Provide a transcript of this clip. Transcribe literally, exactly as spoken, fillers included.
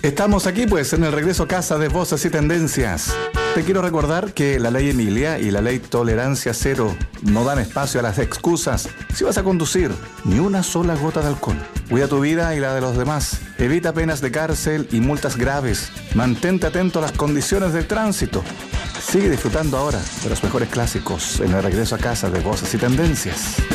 Estamos aquí pues en el regreso a casa de Voces y Tendencias. Te quiero recordar que la ley Emilia y la ley Tolerancia Cero no dan espacio a las excusas. Si vas a conducir, ni una sola gota de alcohol. Cuida tu vida y la de los demás. Evita penas de cárcel y multas graves. Mantente atento a las condiciones del tránsito. Sigue disfrutando ahora de los mejores clásicos en el regreso a casa de Voces y Tendencias.